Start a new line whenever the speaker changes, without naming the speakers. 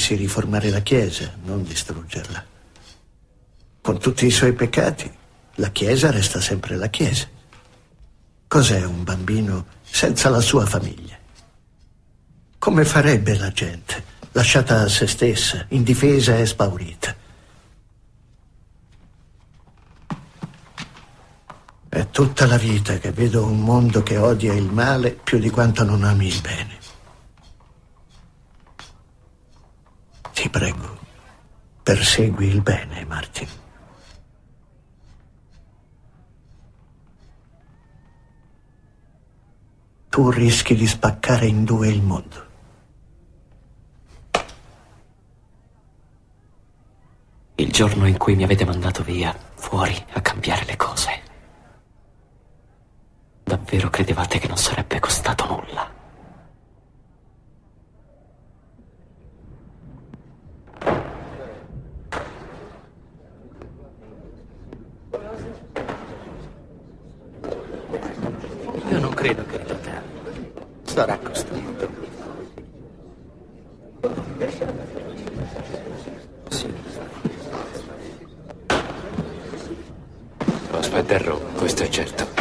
volessi riformare la Chiesa, non distruggerla. Con tutti i suoi peccati, la Chiesa resta sempre la Chiesa. Cos'è un bambino senza la sua famiglia? Come farebbe la gente, lasciata a se stessa, indifesa e spaurita? È tutta la vita che vedo un mondo che odia il male più di quanto non ami il bene. Ti prego, persegui il bene, Martin. Tu rischi di spaccare in due il mondo.
Il giorno in cui mi avete mandato via, fuori a cambiare le cose, davvero credevate che non sarebbe costato nulla? Io non credo che in realtà sarà costruito. Sì. Aspetta, questo è certo.